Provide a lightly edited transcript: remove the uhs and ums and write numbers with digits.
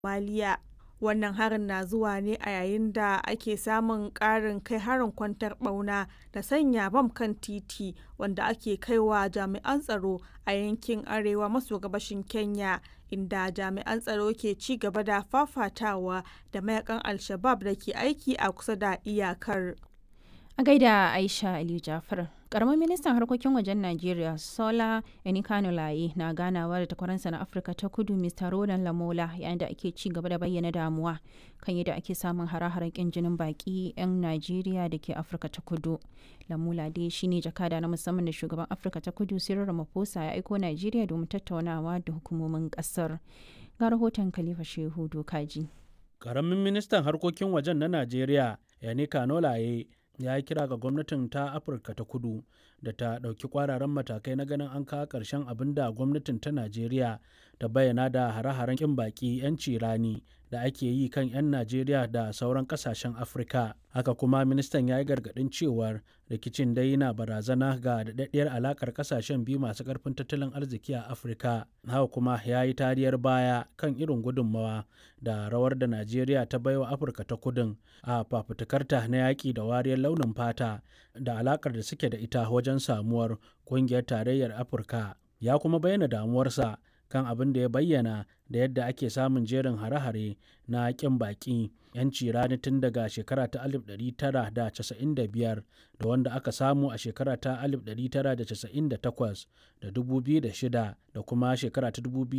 Somaliya. Wannan harin na zuwa ne a yayin da ake samun ƙarin kai harin kwantar ɓauna da sanya bam kan titi wanda ake kaiwa jami'an tsaro a yankin arewa maso gabashin Kenya, inda jami'an tsaro ke ci gaba da fafatawa da mayakan Al-Shabab da ke aiki a kusa da iyakar. A gaida Aisha Aliyu Jafar. Karamin ministan harkokin wajen Najeriya Sola Enikanulaye na ganawa da takwaransa na Afirka ta Kudu Mr. Roland Lamola yayin da ake ci gaba da bayyana damuwa kan yadda ake samun hare-haren kin jinin baki 'yan Najeriya da ke Afirka ta Kudu. Lamola dai shine jakada na musamman da shugaban Afirka ta Kudu Cyril Ramaphosa ya aiko Najeriya domin tattaunawa da hukumomin kasar. Ga rahoton Khalifa Shehu Dokaji. Karamin ministan harkokin wajen na Najeriya Enikanulaye ya yi kira ga gwamnatin ta Afirka ta Kudu da ta ɗauki kwararan matakai na ganin an kawo ƙarshen abin da gwamnatin ta Najeriya ta bayyana da hare-haren ƙin baƙi 'yanci rani da ake yi kan 'yan Najeriya da sauran ƙasashen Afirka. Haka kuma ministan ya yi gargaɗin cewar rikicin dai yana barazana ga daɗaɗɗiyar alaƙar ƙasashen biyu masu ƙarfin tattalin arziki a Afirka. Haka kuma ya yi tariyar baya kan irin gudunmawa da rawar da Najeriya ta baiwa Afirka ta Kudun a fafutukarta na yaƙi da wariyar launin fata da alaƙar da suke da ita wajen samuwar ƙungiyar tarayyar Afirka. Ya kuma bayyana damuwarsa kan abin da ya bayyana da yadda ake samun jerin hare-hare na ƙin baƙi 'yanci rani tun daga shekara ta 1995 da wanda aka samu a shekara ta 1998 da 2006 da kuma shekara ta